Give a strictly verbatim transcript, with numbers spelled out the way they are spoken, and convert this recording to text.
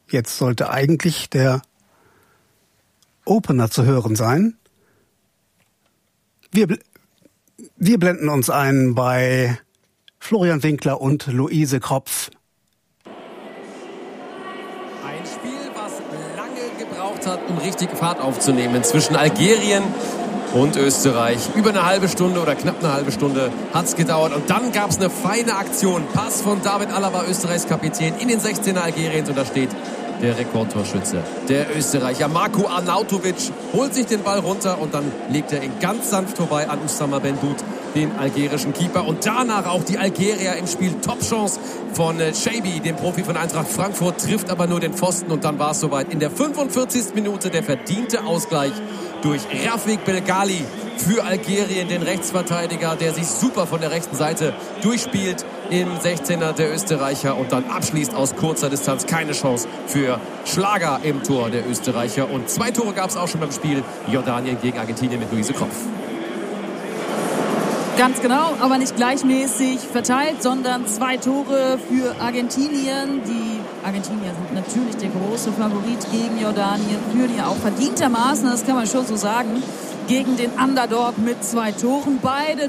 Jetzt sollte eigentlich der Opener zu hören sein. Wir, wir blenden uns ein bei Florian Winkler und Luise Kropf. Ein Spiel, was lange gebraucht hat, um richtig Fahrt aufzunehmen zwischen Algerien und Österreich. Über eine halbe Stunde oder knapp eine halbe Stunde hat es gedauert. Und dann gab es eine feine Aktion. Pass von David Alaba, Österreichs Kapitän, in den sechzehner Algeriens. Und da steht der Rekordtorschütze, der Österreicher Marko Arnautovic, holt sich den Ball runter und dann legt er ihn ganz sanft vorbei an Oussama Bendoud, den algerischen Keeper. Und danach auch die Algerier im Spiel. Top-Chance von äh, Chaibi, dem Profi von Eintracht Frankfurt, trifft aber nur den Pfosten. Und dann war es soweit. In der fünfundvierzigsten Minute der verdiente Ausgleich durch Rafik Belgali für Algerien, den Rechtsverteidiger, der sich super von der rechten Seite durchspielt im sechzehner der Österreicher und dann abschließt aus kurzer Distanz. Keine Chance für Schlager im Tor der Österreicher. Und zwei Tore gab es auch schon beim Spiel Jordanien gegen Argentinien mit Luise Kropf. Ganz genau, aber nicht gleichmäßig verteilt, sondern zwei Tore für Argentinien. Die Argentinier sind natürlich der große Favorit gegen Jordanien, führen ja auch verdientermaßen, das kann man schon so sagen, gegen den Underdog mit zwei Toren. Beide